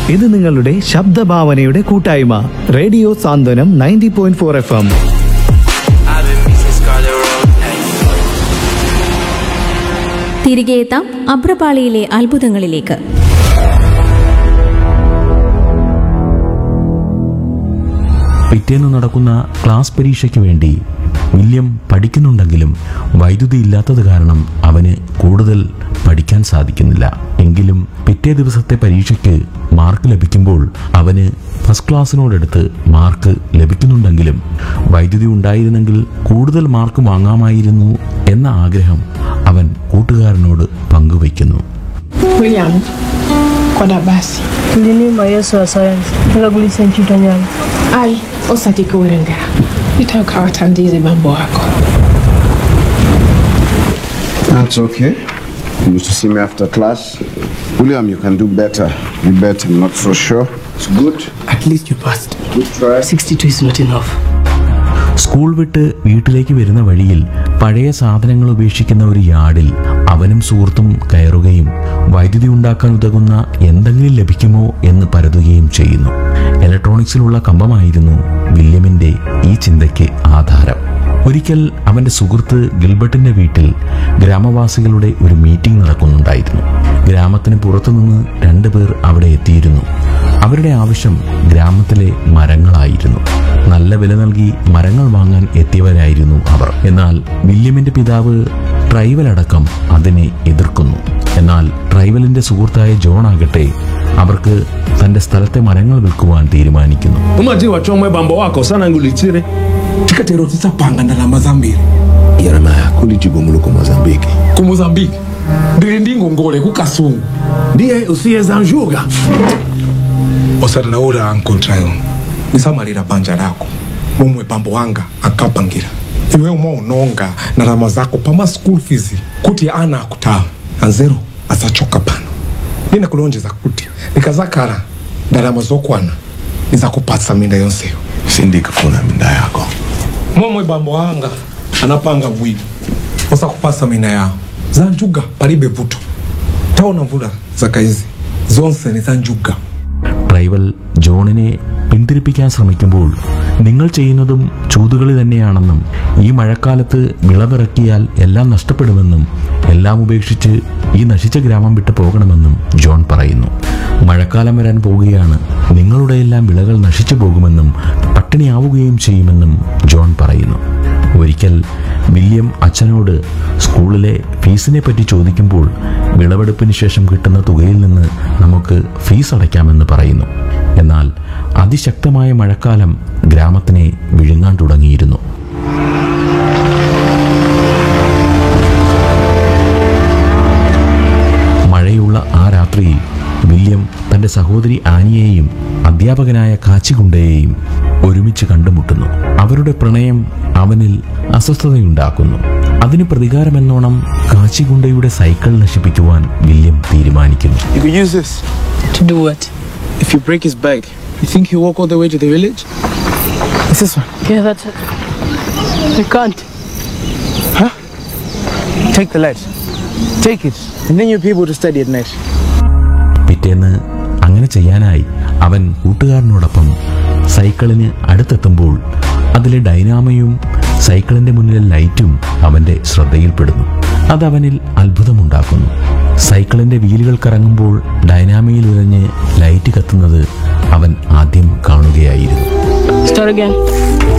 ഇത് നിങ്ങളുടെ ശബ്ദഭാവനയുടെ കൂട്ടായ്മ റേഡിയോ സാന്ത്വനം 90.4 FM. തിരികെ എത്താം അഭ്രപാളിയിലെ അത്ഭുതങ്ങളിലേക്ക്. പിറ്റേന്ന് നടക്കുന്ന ക്ലാസ് പരീക്ഷയ്ക്ക് വേണ്ടി വില്യം പഠിക്കുന്നുണ്ടെങ്കിലും വൈദ്യുതി ഇല്ലാത്തത് കാരണം അവന് കൂടുതൽ പഠിക്കാൻ സാധിക്കുന്നില്ല. എങ്കിലും പിറ്റേ ദിവസത്തെ പരീക്ഷയ്ക്ക് മാർക്ക് ലഭിക്കുമ്പോൾ അവന് ഫസ്റ്റ് ക്ലാസ്സിനോടടുത്ത് മാർക്ക് ലഭിക്കുന്നുണ്ടെങ്കിലും വൈദ്യുതി ഉണ്ടായിരുന്നെങ്കിൽ കൂടുതൽ മാർക്ക് വാങ്ങാമായിരുന്നു എന്ന ആഗ്രഹം അവൻ കൂട്ടുകാരനോട് പങ്കുവയ്ക്കുന്നു. William, kwenda basi. Ndini mayeso ya science. Ngagulisa nchito nyama. Ai, osatiko werengera. Nitakawatandize mambo yako. That's okay. You used to see me after class. William, you can do better. You bet. I'm not so sure. It's good. At least you passed. Good try. 62 is not enough. School വിട്ട് വീട്ടിലേക്ക് വരുന്ന വഴിയിൽ പഴയ സാധനങ്ങൾ ഉപേക്ഷിക്കുന്ന ഒരു യാർഡിൽ അവനും സുഹൃത്തും കയറുകയും വൈദ്യുതി ഉണ്ടാക്കാൻ ഉതകുന്ന എന്തെങ്കിലും ലഭിക്കുമോ എന്ന് പരതുകയും ചെയ്യുന്നു. ഇലക്ട്രോണിക്സിലുള്ള കമ്പമായിരുന്നു വില്യമിന്റെ ഈ ചിന്തയ്ക്ക് ആധാരം. ഒരിക്കൽ അവന്റെ സുഹൃത്ത് ഗിൽബർട്ടിന്റെ വീട്ടിൽ ഗ്രാമവാസികളുടെ ഒരു മീറ്റിംഗ് നടക്കുന്നുണ്ടായിരുന്നു. ഗ്രാമത്തിന് പുറത്തുനിന്ന് 2 പേർ അവിടെ എത്തിയിരുന്നു. അവരുടെ ആവശ്യം ഗ്രാമത്തിലെ മരങ്ങളായിരുന്നു. നല്ല വില നൽകി മരങ്ങൾ വാങ്ങാൻ എത്തിയവരായിരുന്നു അവർ. എന്നാൽ വില്യമിന്റെ പിതാവ് ട്രൈവൽ അടക്കം അതിനെ എതിർക്കുന്നു. എന്നാൽ ട്രൈവലിന്റെ സുഹൃത്തായ ജോൺ ആകട്ടെ അവർക്ക് തന്റെ സ്ഥലത്തെ മരങ്ങൾ വിൽക്കുവാൻ തീരുമാനിക്കുന്നു. Yeramaya kulichigomulu ku Mozambique. Ku Mozambique. Ndirendi ngongole ku Kasungu. Ndiye usiyeza njuga. Osarna ora ankontrayo. Nisamalira banja lako. Momwe pambo wanga akapangira. Iwe umo unonga na rama zako pama school fees. Kuti ana akutawa. Anzero asachoka pano. Nina kulonjeza kuti. Nikazakara ndarama zokwana. Nizakupatsa minda yonseyo. Sindika kuna minda yako. Momwe pambo wanga anapanga bwili osa kupasa mina yao za njuga palibe vuto taona mvula za kaizi zonse ni za njuga. ട്രൈവൽ ജോണിനെ പിന്തിരിപ്പിക്കാൻ ശ്രമിക്കുമ്പോൾ നിങ്ങൾ ചെയ്യുന്നതും ചൂതുകളി തന്നെയാണെന്നും ഈ മഴക്കാലത്ത് വിളവിറക്കിയാൽ എല്ലാം നഷ്ടപ്പെടുമെന്നും എല്ലാം ഉപേക്ഷിച്ച് ഈ നശിച്ച ഗ്രാമം വിട്ടു പോകണമെന്നും ജോൺ പറയുന്നു. മഴക്കാലം വരാൻ പോവുകയാണ്, നിങ്ങളുടെ എല്ലാം വിളകൾ നശിച്ചു പോകുമെന്നും പട്ടിണിയാവുകയും ചെയ്യുമെന്നും ജോൺ പറയുന്നു. ഒരിക്കൽ വില്യം അച്ഛനോട് സ്കൂളിലെ ഫീസിനെ പറ്റി ചോദിക്കുമ്പോൾ വിളവെടുപ്പിന് ശേഷം കിട്ടുന്ന തുകയിൽ നിന്ന് നമുക്ക് ഫീസ് അടയ്ക്കാമെന്ന് പറയുന്നു. എന്നാൽ അതിശക്തമായ മഴക്കാലം ഗ്രാമത്തിനെ വിഴുങ്ങാൻ തുടങ്ങിയിരുന്നു. മഴയുള്ള ആ രാത്രിയിൽ വില്യം തൻ്റെ സഹോദരി ആനിയെയും അധ്യാപകനായ കാച്ചിഗുണ്ടയെയും ഒരുമിച്ച് കണ്ടുമുട്ടുന്നു. അവരുടെ പ്രണയം അവനിൽ അസ്വസ്ഥതയുണ്ടാക്കുന്നു. അതിന് പ്രതികാരമെന്നോണം കാച്ചിഗുണ്ടയുടെ സൈക്കിൾ നശിപ്പിക്കുവാൻ വില്യം തീരുമാനിക്കുന്നു. You could use this. To do what? If you break his bag, you think he'll walk all the way to the village? It's this one. Yeah, that's it. You can't. Huh? Take the light. Take it. And then you'll be able to study at night. പിറ്റേന്ന് അങ്ങനെ ചെയ്യാനായി അവൻ കൂട്ടുകാരനോടൊപ്പം സൈക്കിളിന് അടുത്തെത്തുമ്പോൾ അതിലെ ഡൈനാമയും സൈക്കിളിന്റെ മുന്നിലെ ലൈറ്റും അവന്റെ ശ്രദ്ധയിൽപ്പെടുന്നു. അതവനിൽ അത്ഭുതമുണ്ടാക്കുന്നു. സൈക്കിളിന്റെ വീലുകൾ കറങ്ങുമ്പോൾ ഡൈനാമയിൽ ഉരഞ്ഞ് ലൈറ്റ് കത്തുന്നത് അവൻ ആദ്യം കാണുകയായിരുന്നു. Start again.